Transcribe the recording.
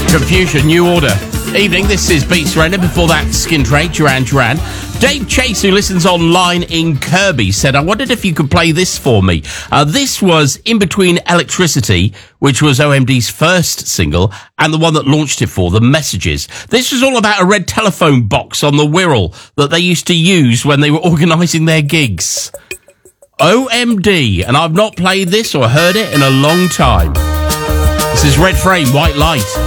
Confusion, New Order. Evening, this is Beat Surrender. Before that, Skin Trade, Duran Duran. Dave Chase, who listens online in Kirby, said, I wondered if you could play this for me. This was In Between Electricity, which was OMD's first single, and the one that launched it for, The Messages. This was all about a red telephone box on the Wirral that they used to use when they were organising their gigs. OMD, and I've not played this or heard it in a long time. This is Red Frame, White Light.